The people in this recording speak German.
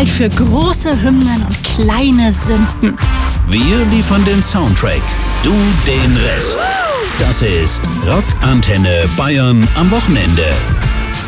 Zeit für große Hymnen und kleine Sünden. Wir liefern den Soundtrack, du den Rest. Das ist Rock Antenne Bayern am Wochenende.